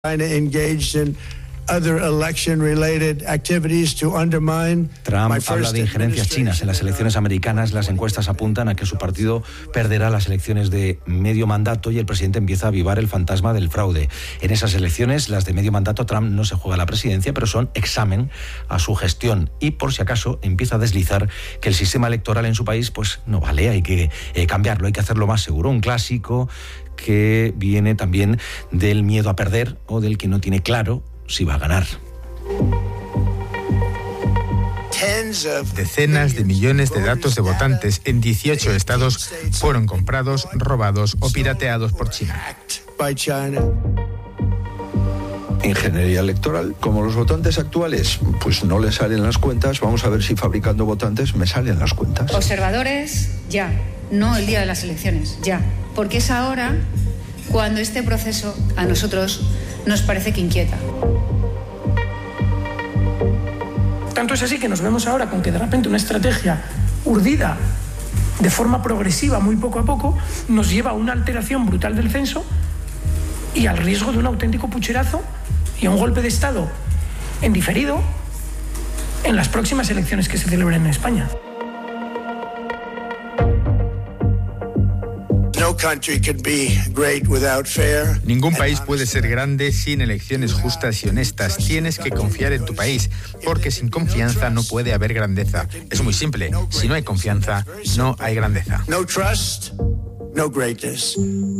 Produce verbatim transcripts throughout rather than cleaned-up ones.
Trump habla de injerencias chinas en las elecciones americanas. Las encuestas apuntan a que su partido perderá las elecciones de medio mandato y el presidente empieza a avivar el fantasma del fraude. En esas elecciones, las de medio mandato, Trump no se juega la presidencia, pero son examen a su gestión. Y por si acaso empieza a deslizar que el sistema electoral en su país pues no vale, hay que eh, cambiarlo, hay que hacerlo más seguro. Un clásico que viene también del miedo a perder o del que no tiene claro si va a ganar. Decenas de millones de datos de votantes en dieciocho estados fueron comprados, robados o pirateados por China. Ingeniería electoral. Como los votantes actuales pues no les salen las cuentas, vamos a ver si fabricando votantes me salen las cuentas. Observadores, ya. No el día de las elecciones, ya. Porque es ahora cuando este proceso a nosotros nos parece que inquieta. Tanto es así que nos vemos ahora con que de repente una estrategia urdida de forma progresiva, muy poco a poco, nos lleva a una alteración brutal del censo y al riesgo de un auténtico pucherazo y a un golpe de Estado en diferido en las próximas elecciones que se celebren en España. Ningún país puede ser grande sin elecciones justas y honestas. Tienes que confiar en tu país, porque sin confianza no puede haber grandeza. Es muy simple. Si no hay confianza, no hay grandeza. No trust, no greatness.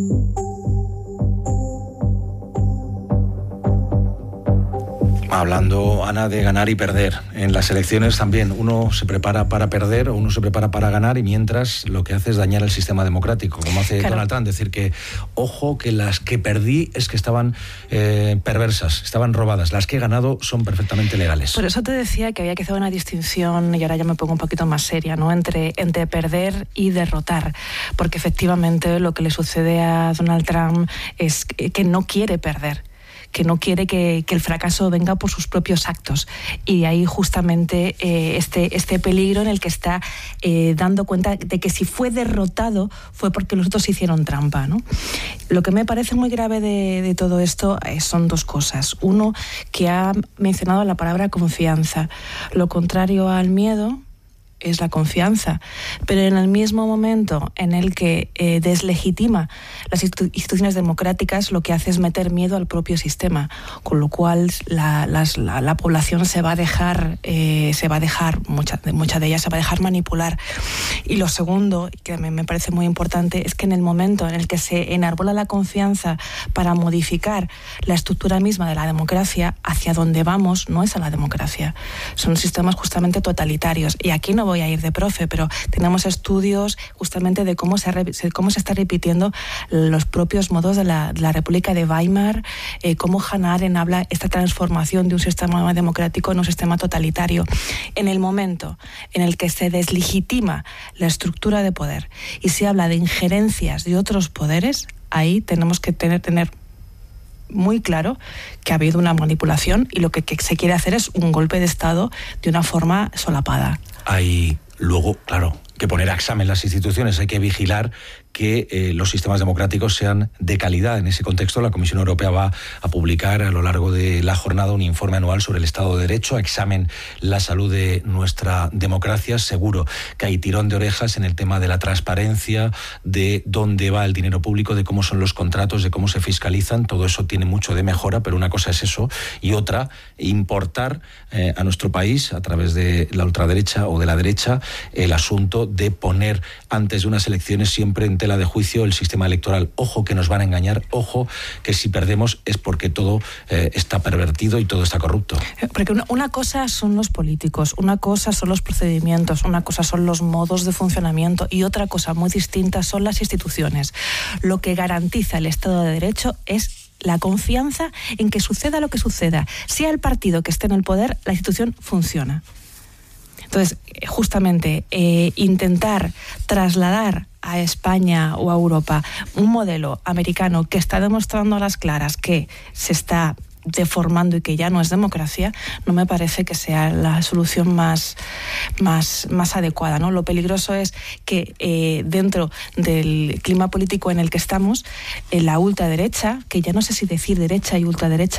Hablando, Ana, de ganar y perder. En las elecciones también uno se prepara para perder o uno se prepara para ganar y mientras lo que hace es dañar el sistema democrático, como hace claro. Donald Trump. Decir que, ojo, que las que perdí es que estaban eh, perversas, estaban robadas. Las que he ganado son perfectamente legales. Por eso te decía que había que hacer una distinción, y ahora ya me pongo un poquito más seria, ¿no? Entre, entre perder y derrotar. Porque efectivamente lo que le sucede a Donald Trump es que no quiere perder, que no quiere que, que el fracaso venga por sus propios actos. Y de ahí justamente eh, este, este peligro en el que está eh, dando cuenta de que si fue derrotado fue porque los otros hicieron trampa, ¿no? Lo que me parece muy grave de, de todo esto eh, son dos cosas. Uno, que ha mencionado la palabra confianza. Lo contrario al miedo es la confianza, pero en el mismo momento en el que eh, deslegitima las instituciones democráticas, lo que hace es meter miedo al propio sistema, con lo cual la, las, la, la población se va a dejar, eh, se va a dejar, mucha, mucha de ellas se va a dejar manipular. Y lo segundo, que me, me parece muy importante, es que en el momento en el que se enarbola la confianza para modificar la estructura misma de la democracia, hacia donde vamos no es a la democracia, son sistemas justamente totalitarios. Y aquí no voy a ir de profe, pero tenemos estudios justamente de cómo se, cómo se está repitiendo los propios modos de la, de la República de Weimar, eh, cómo Hannah Arendt habla esta transformación de un sistema democrático en un sistema totalitario. En el momento en el que se deslegitima la estructura de poder y se habla de injerencias de otros poderes, ahí tenemos que tener, tener muy claro que ha habido una manipulación y lo que, que se quiere hacer es un golpe de Estado de una forma solapada. Hay luego, claro, que poner a examen las instituciones, hay que vigilar que eh, los sistemas democráticos sean de calidad. En ese contexto, la Comisión Europea va a publicar a lo largo de la jornada un informe anual sobre el Estado de Derecho, examen la salud de nuestra democracia. Seguro que hay tirón de orejas en el tema de la transparencia, de dónde va el dinero público, de cómo son los contratos, de cómo se fiscalizan. Todo eso tiene mucho de mejora, pero una cosa es eso y otra, importar eh, a nuestro país, a través de la ultraderecha o de la derecha, el asunto de poner antes de unas elecciones siempre en tela de juicio el sistema electoral. Ojo que nos van a engañar, ojo que si perdemos es porque todo eh, está pervertido y todo está corrupto. Porque una, una cosa son los políticos, una cosa son los procedimientos, una cosa son los modos de funcionamiento y otra cosa muy distinta son las instituciones. Lo que garantiza el Estado de Derecho es la confianza en que suceda lo que suceda. Sea el partido que esté en el poder, la institución funciona. Entonces, justamente, eh, intentar trasladar a España o a Europa un modelo americano que está demostrando a las claras que se está deformando y que ya no es democracia, no me parece que sea la solución más, más, más adecuada, ¿no? Lo peligroso es que eh, dentro del clima político en el que estamos, eh, la ultraderecha, que ya no sé si decir derecha y ultraderecha